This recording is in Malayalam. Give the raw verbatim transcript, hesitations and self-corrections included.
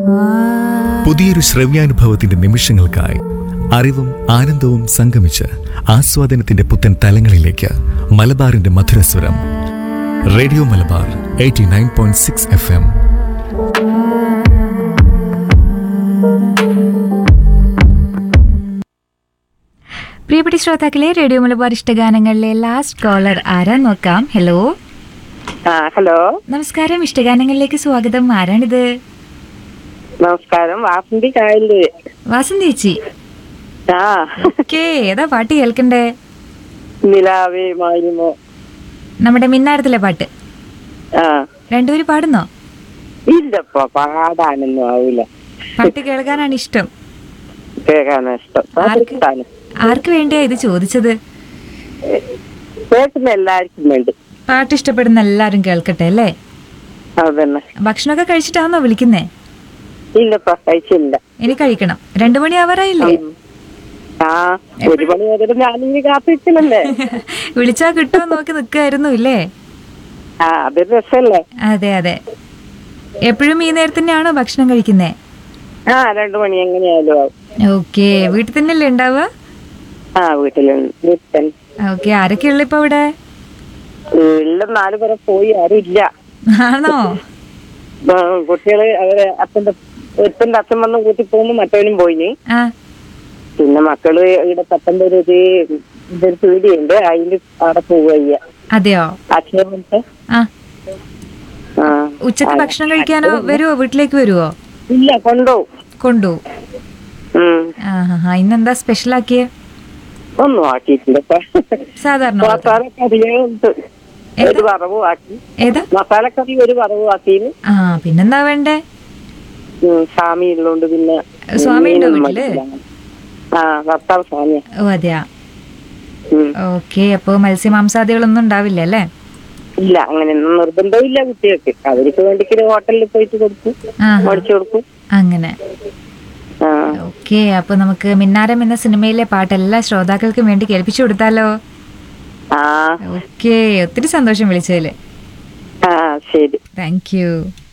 പുതിയൊരു ശ്രവ്യാനുഭവത്തിന്റെ നിമിഷങ്ങൾക്കായി അറിവും ആനന്ദവും സംഗമിച്ച് ആസ്വാദനത്തിന്റെ പുത്തൻ തലങ്ങളിലേക്ക് മലബാറിന്റെ മധുരസ്വരം. Radio Malabar eighty nine point six F M. പ്രിയപ്പെട്ട ശ്രോതാക്കളെ, റേഡിയോ മലബാർ ഇഷ്ടഗാനങ്ങളിലെ ലാസ്റ്റ് കോളർ ആരാ നോക്കാം. ഹലോ ഹലോ, നമസ്കാരം. ഇഷ്ടഗാനങ്ങളിലേക്ക് സ്വാഗതം. ആരാണിത്? നമസ്കാരം. വാസന്തി കായല്. വാസന്തി ചേച്ചി. ആ ഓക്കേ, ഏതാ പാട്ട് കേൾക്കണ്ടേ? നിലാവേ മായുമോ, നമ്മുടെ മിന്നാരത്തിലെ പാട്ട്. ആ രണ്ടുപേരും പാടുന്നോ? ഇല്ലപ്പോ, പാടാനൊന്നും ആവൂല. പാട്ട് കേൾക്കാനാണ് ഇഷ്ടം. കേൾക്കാനാ ഇഷ്ടം. ആർക്ക് ആർക്ക് വേണ്ടിയാ ഇത് ചോദിച്ചത്? കേൾക്കുന്ന എല്ലാവർക്കും വേണ്ടി. പാട്ട് ഇഷ്ടപ്പെടുന്ന എല്ലാരും കേൾക്കട്ടെ അല്ലേ? അതന്നെ. ഭക്ഷണമൊക്കെ കഴിച്ചിട്ടാണോ വിളിക്കുന്നേ? ഇല്ലപ്പോ, കഴിച്ചില്ല. ഇനി കഴിക്കണം. രണ്ടു മണി ആവാറായില്ലേ? ആ, ഒരു മണി വരെ ഞാനിങ്ങനെ കാത്തിരിക്കണല്ലേ. വിളിച്ചാ കിട്ടുമോ നോക്കി നിക്കായിരുന്നു ഇല്ലേ? ആ, അതൊരു രസല്ലേ. അതെ അതെ. എപ്പോഴും ഈ നേരത്തെ തന്നെയാണോ ഭക്ഷണം കഴിക്കുന്നേ? ആ, രണ്ടു മണി എങ്ങനെയായാലും ആവും. ഓക്കെ. വീട്ടിൽ തന്നെയല്ലേ ഉണ്ടാവുക? ആ, വീട്ടിലുണ്ട്. വീട്ടിൽ ഓക്കെ. ആരൊക്കെയുള്ള ഇപ്പൊ ഇവിടെ? വീട്ടിലും നാല് പേരെ പോയി, ആരും ഇല്ല. ആണോ? കുട്ടികള് അവര് അച്ഛന്റെ ഒരുത്തന്റെ അച്ഛൻ വന്ന് കൂട്ടി പോകുന്നു, മറ്റവനും പോയിന്. ആ, പിന്നെ മക്കള് ഇവിടെ പത്തന്റെ ഒരു ഇതൊരു പീടിയുണ്ട്, അതില് അവിടെ പോവുക. അതെയോ? അച്ഛൻ ആ, ഉച്ചക്ക് ഭക്ഷണം കഴിക്കാനോ വരുവോ? വീട്ടിലേക്ക് വരുവോ? ഇല്ല, കൊണ്ടുപോവും. കൊണ്ടുപോവും. ആ ഹാ. ഇന്നെന്താ സ്പെഷ്യൽ ആക്കിയേ? ഒന്നും ആക്കിയിട്ടില്ല. സാധാരണ മസാലക്കറിയുണ്ട്, ഒരു വറവും ആക്കി. ഏതാ? മസാലക്കറി ഒരു വറവും ആക്കിന്. ആ, പിന്നെന്താ വേണ്ടേ? സ്വാമി ഉള്ളോണ്ട് പിന്നെ സ്വാമി ഉണ്ടോ വീട്ടില്? ആ, ഭർത്താവ് സ്വാമിയാ. ഓ അതെയാ. ഓക്കെ. അപ്പൊ മത്സ്യമാംസാദികളൊന്നും ഉണ്ടാവില്ല അല്ലേ? ഇല്ല, അങ്ങനെയൊന്നും നിർബന്ധമില്ല കുട്ടികൾക്ക്. അവർക്ക് വേണ്ടിക്ക് ഹോട്ടലിൽ പോയിട്ട് കൊടുക്കും, മേടിച്ചു കൊടുക്കും. അങ്ങനെ. ഓക്കെ. അപ്പൊ നമുക്ക് മിന്നാരം എന്ന സിനിമയിലെ പാട്ട് എല്ലാ ശ്രോതാക്കൾക്കും വേണ്ടി കേൾപ്പിച്ചു കൊടുത്താലോ? ആ, ഓക്കെ. ഒത്തിരി സന്തോഷം വിളിച്ചതില്. ആ, ശരി. Thank you.